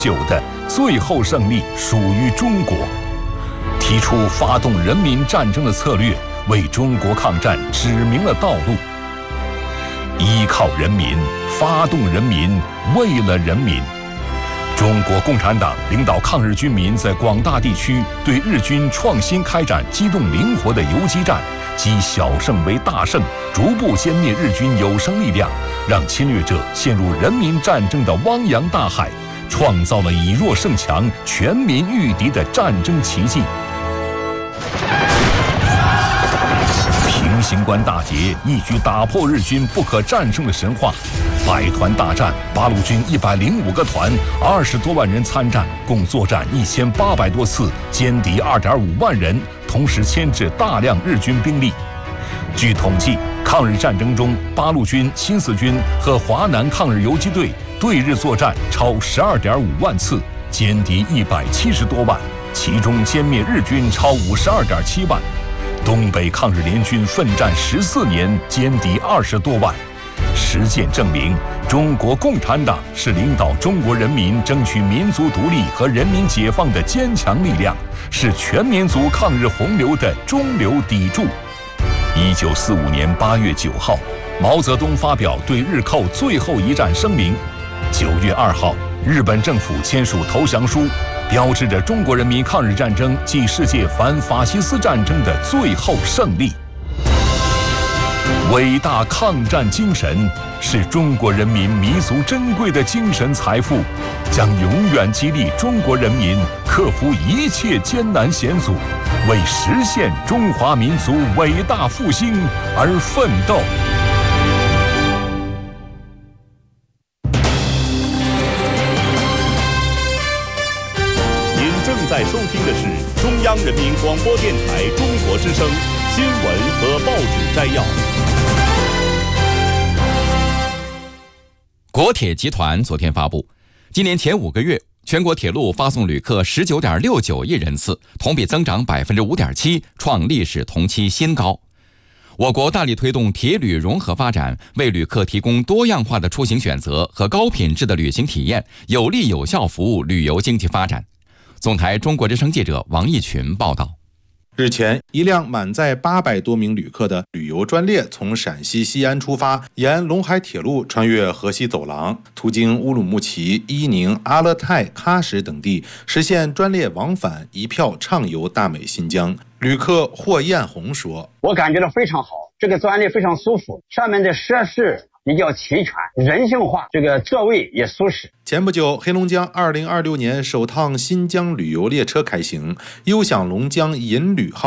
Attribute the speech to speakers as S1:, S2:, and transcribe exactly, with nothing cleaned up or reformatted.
S1: 久的最后胜利属于中国，提出发动人民战争的策略，为中国抗战指明了道路。依靠人民，发动人民，为了人民。中国共产党领导抗日军民在广大地区对日军创新开展机动灵活的游击战，积小胜为大胜，逐步歼灭日军有生力量，让侵略者陷入人民战争的汪洋大海，创造了以弱胜强、全民御敌的战争奇迹。平型关大捷一举打破日军不可战胜的神话。百团大战，八路军一百零五个团，二十多万人参战，共作战一千八百多次，歼敌二点五万人，同时牵制大量日军兵力。据统计，抗日战争中，八路军、新四军和华南抗日游击队对日作战超十二点五万次，歼敌一百七十多万，其中歼灭日军超五十二点七万。东北抗日联军奋战十四年，歼敌二十多万。实践证明，中国共产党是领导中国人民争取民族独立和人民解放的坚强力量，是全民族抗日洪流的中流砥柱。一九四五年八月九号，毛泽东发表对日寇最后一战声明。九月二号，日本政府签署投降书，标志着中国人民抗日战争暨世界反法西斯战争的最后胜利。伟大抗战精神是中国人民弥足珍贵的精神财富，将永远激励中国人民克服一切艰难险阻，为实现中华民族伟大复兴而奋斗。
S2: 您正在收听的是中央人民广播电台中国之声新闻和报纸摘要。
S3: 国铁集团昨天发布，今年前五个月，全国铁路发送旅客十九点六九亿人次，同比增长百分之五点七，创历史同期新高。我国大力推动铁旅融合发展，为旅客提供多样化的出行选择和高品质的旅行体验，有力有效服务旅游经济发展。总台中国之声记者王义群报道。
S4: 日前，一辆满载八百多名旅客的旅游专列从陕西西安出发，沿陇海铁路穿越河西走廊，途经乌鲁木齐、伊宁、阿勒泰、喀什等地，实现专列往返，一票畅游大美新疆。旅客霍艳红说：“
S5: 我感觉到非常好，这个专列非常舒服，上面的设施比较齐全，人性化，这个座位也舒适。”
S4: 前不久，黑龙江二零二六年首趟新疆旅游列车开行，优享龙江银旅号